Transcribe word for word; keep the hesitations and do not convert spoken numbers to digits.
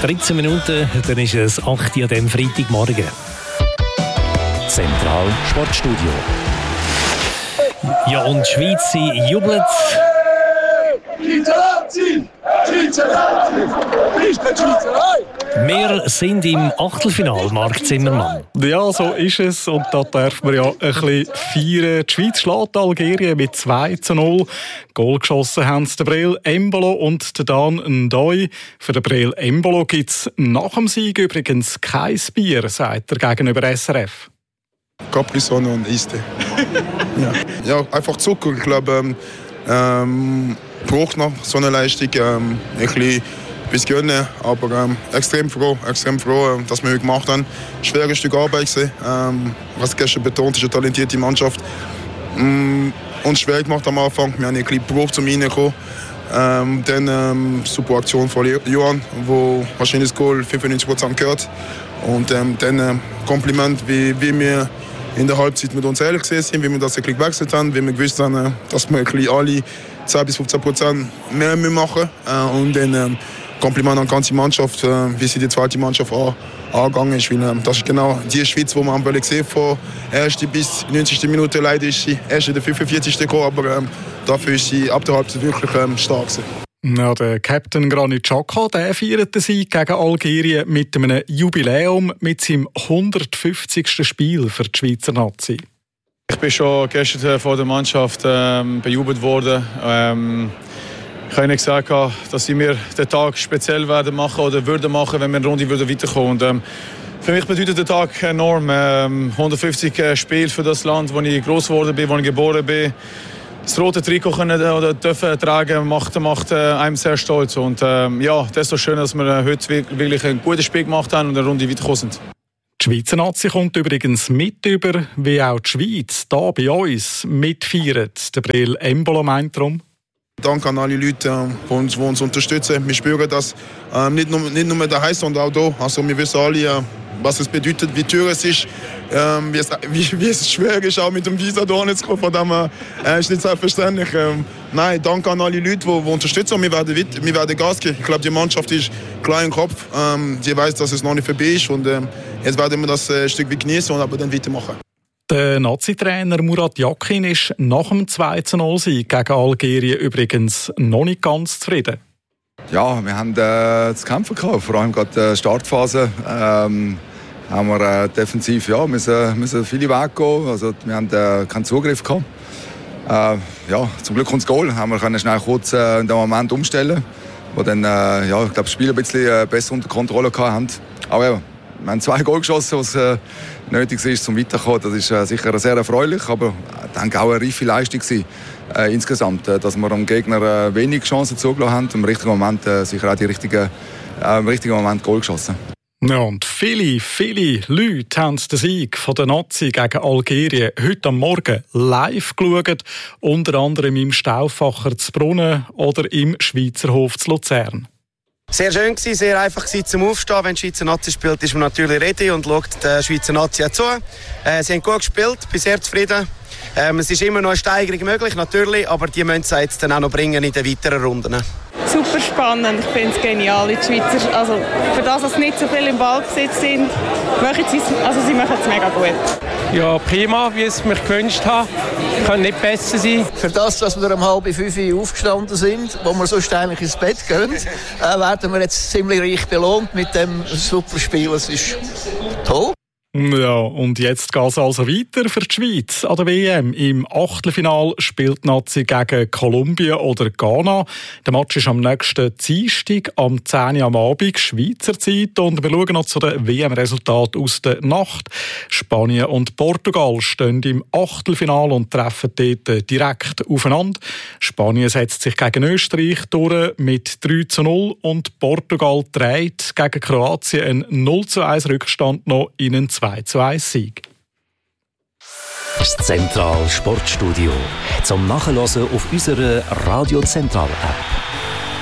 dreizehn Minuten, dann ist es acht Uhr an diesem Freitagmorgen. Zentral Sportstudio. Ja, und die Schweiz, sie jubelt. Wir sind im Achtelfinal, Marc Zimmermann. Ja, so ist es. Und da darf man ja ein bisschen feiern. Die Schweiz schlägt Algerien mit zwei zu null. Goal geschossen haben der Breel Embolo und der Dan Ndoi. Für den Breel Embolo gibt es nach dem Sieg übrigens kein Bier, sagt er gegenüber S R F. Capri-Sonne und Eiste. ja. ja, einfach Zucker. Ich glaube, ähm, braucht noch so eine Leistung. Ähm, ein bisschen bis gönnen, aber ähm, extrem froh, extrem froh, äh, dass wir heute gemacht haben. Schweres Stück Arbeit gewesen. Ähm, was gestern betont, ist eine talentierte Mannschaft. Ähm, uns schwer gemacht am Anfang. Wir haben ein bisschen gebraucht, um reinzukommen. Ähm, dann ähm, super Aktion von Johann, wo wahrscheinlich das Goal fünfundneunzig Prozent gehört. Und ähm, dann äh, Kompliment, wie, wie wir in der Halbzeit mit uns ehrlich gesehen sind, wie wir das ein bisschen gewechselt haben, wie wir gewusst haben, dass wir ein bisschen alle zehn bis fünfzehn Prozent mehr machen müssen. Äh, und dann äh, Kompliment an die ganze Mannschaft, äh, wie sie die zweite Mannschaft an, angegangen ist. Weil, äh, das ist genau die Schweiz, die man gesehen von ersten bis neunzigsten Minute. Leider ist sie erst in der fünfundvierzigsten gekommen, aber äh, dafür ist sie ab der Halbzeit wirklich äh, stark gewesen. Ja, der Captain Granit Xhaka, der feiert den Sieg gegen Algerien mit einem Jubiläum mit seinem hundertfünfzigsten Spiel für die Schweizer Nazi. Ich bin schon gestern vor der Mannschaft ähm, bejubelt worden. Ähm, ich habe ihnen gesagt, dass sie mir den Tag speziell werden machen oder würden machen, wenn wir eine Runde würden weiterkommen. Und, ähm, für mich bedeutet der Tag enorm. Ähm, hundertfünfzig äh, Spiele für das Land, wo ich groß geworden bin, wo ich geboren bin. Das rote Trikot können oder dürfen tragen macht, macht äh, einem sehr stolz. Und ähm, ja, das ist so schön, dass wir heute wirklich ein gutes Spiel gemacht haben und eine Runde weitergekommen sind. Die Schweizer Nazi kommt übrigens mit über, wie auch die Schweiz hier bei uns mitfeiert. Der Breel Embolo meint darum. Danke an alle Leute, die uns, die uns unterstützen. Wir spüren das äh, nicht nur, nicht nur daheim, sondern auch hier. Also wir wissen alle, äh, was es bedeutet, wie teuer es ist, ähm, wie, es, wie, wie es schwer ist, auch mit dem Visa hier zu kommen. Von dem her äh, ist nicht selbstverständlich. Ähm, nein, danke an alle Leute, die, die unterstützen. Wir werden, wir werden Gas geben. Ich glaube, die Mannschaft ist klar im Kopf. Ähm, die weiß, dass es noch nicht vorbei ist. Und ähm, jetzt werden wir das äh, Stück weit genießen und aber dann weitermachen. Der Nazi-Trainer Murat Yakin ist nach dem zwei zu null Sieg gegen Algerien übrigens noch nicht ganz zufrieden. Ja, wir haben äh, zu kämpfen gehabt, vor allem gerade in der Startphase. Ähm, haben wir äh, defensiv ja, müssen, müssen viele Wege gehen. Also, wir haben äh, keinen Zugriff gehabt. Äh, ja, zum Glück uns Goal. Haben wir können schnell kurz äh, in dem Moment umstellen, wo dann äh, ja, ich glaube, das Spiel ein bisschen äh, besser unter Kontrolle hatten. Aber ja, wir haben zwei Goal geschossen, was äh, nötig ist, um weiterzukommen. Das ist äh, sicher sehr erfreulich, aber ich denke auch eine reife Leistung gewesen, äh, insgesamt, äh, dass wir dem Gegner äh, wenig Chancen zugelassen haben und im richtigen Moment äh, sicher auch die richtigen, äh, im richtigen Moment Goal geschossen. Ja, und viele, viele Leute haben den Sieg von der Nazi gegen Algerien heute am Morgen live geschaut, unter anderem im Stauffacher zu Brunnen oder im Schweizer Hof zu Luzern. Sehr schön gewesen, sehr einfach gewesen zum Aufstehen. Wenn die Schweizer Nazi spielt, ist man natürlich ready und schaut der Schweizer Nazi zu. Äh, sie haben gut gespielt, bin sehr zufrieden. Ähm, es ist immer noch eine Steigerung möglich, natürlich, aber die müssen sie jetzt dann auch noch bringen in den weiteren Runden. Super spannend, ich finde es genial. Die Schweizer, also für das, dass sie nicht so viel im Ballbesitz sind, machen sie, also sie machen es mega gut. Ja, prima, wie ich es mir gewünscht habe. Kann nicht besser sein. Für das, dass wir um halb fünf Uhr aufgestanden sind, wo wir sonst eigentlich ins Bett gehen, äh, werden wir jetzt ziemlich reich belohnt mit dem super Spiel. Es ist toll. Ja, und jetzt geht es also weiter für die Schweiz an der W M. Im Achtelfinal spielt die Nazi gegen Kolumbien oder Ghana. Der Match ist am nächsten Dienstag, am zehn Uhr am Abend, Schweizer Zeit. Und wir schauen noch zu den W M-Resultaten aus der Nacht. Spanien und Portugal stehen im Achtelfinal und treffen dort direkt aufeinander. Spanien setzt sich gegen Österreich durch mit drei zu null und Portugal trägt gegen Kroatien einen null zu eins Rückstand noch in einen zwei zu eins Sieg. Das Zentral Sportstudio zum Nachhören auf unserer Radio Zentral App.